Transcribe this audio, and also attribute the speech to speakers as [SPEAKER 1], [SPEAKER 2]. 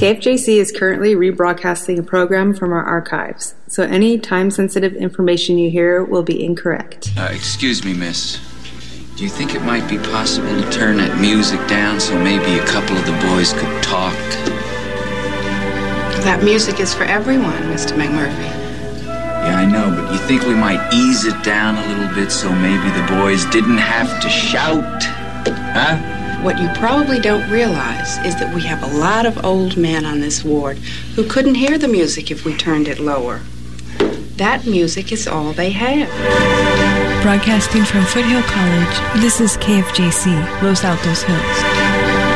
[SPEAKER 1] KFJC is currently rebroadcasting a program from our archives, so any time-sensitive information you hear will be incorrect.
[SPEAKER 2] Excuse me, miss. Do you think it might be possible to turn that music down so maybe a couple of the boys could talk?
[SPEAKER 3] That music is for everyone, Mr. McMurphy.
[SPEAKER 2] Yeah, I know, but you think we might ease it down a little bit so maybe the boys didn't have to shout? Huh?
[SPEAKER 3] What you probably don't realize is that we have a lot of old men on this ward who couldn't hear the music if we turned it lower. That music is all they have.
[SPEAKER 4] Broadcasting from Foothill College, this is KFJC, Los Altos Hills.